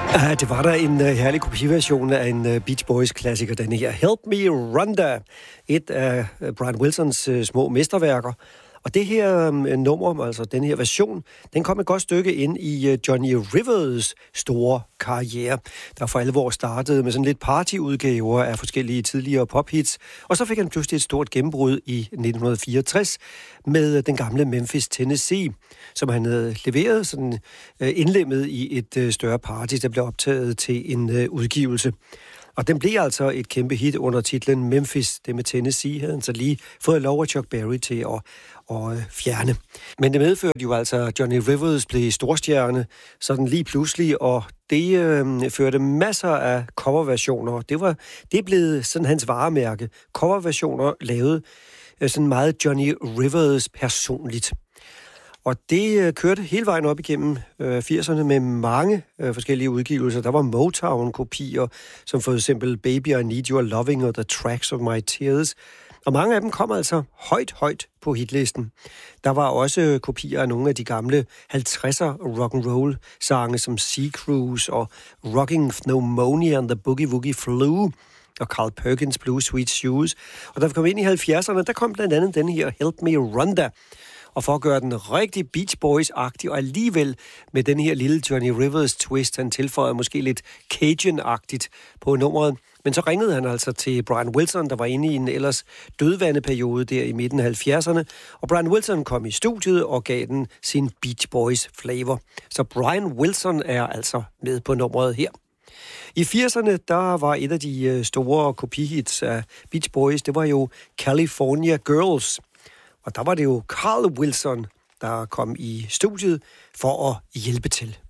Det var der en herlig kopiversion af en Beach Boys-klassiker, den her Help Me Rhonda, et af Brian Wilsons små mesterværker. Og det her nummer, altså den her version, den kom et godt stykke ind i Johnny Rivers store karriere, der for alvor startede med sådan lidt partyudgaver af forskellige tidligere pophits. Og så fik han pludselig et stort gennembrud i 1964 med den gamle Memphis, Tennessee, som han havde leveret sådan indlemmet i et større party, der blev optaget til en udgivelse. Og den blev altså et kæmpe hit under titlen Memphis. Det med Tennessee havde han så lige fået lov af Chuck Berry til at fjerne. Men det medførte jo altså, at Johnny Rivers blev storstjerne sådan lige pludselig, og det førte masser af coverversioner. Det er blevet sådan hans varemærke. Coverversioner lavet sådan meget Johnny Rivers personligt. Og det kørte hele vejen op igennem 80'erne med mange forskellige udgivelser. Der var Motown-kopier, som for eksempel Baby, I Need Your Loving og The Tracks of My Tears. Og mange af dem kom altså højt på hitlisten. Der var også kopier af nogle af de gamle 50'er rock'n'roll-sange som Sea Cruise og Rocking Pneumonia and the Boogie Woogie Flu og Carl Perkins Blue Sweet Shoes. Og da vi kom ind i 70'erne, der kom blandt andet den her Help Me Rhonda. Og for at gøre den rigtig Beach Boys-agtig, og alligevel med den her lille Johnny Rivers twist, han tilføjede måske lidt Cajun-agtigt på nummeret. Men så ringede han altså til Brian Wilson, der var inde i en ellers dødvandeperiode der i midten af 70'erne. Og Brian Wilson kom i studiet og gav den sin Beach Boys-flavor. Så Brian Wilson er altså med på nummeret her. I 80'erne, der var et af de store kopihits af Beach Boys, det var jo California Girls. Og der var det jo Carl Wilson, der kom i studiet for at hjælpe til.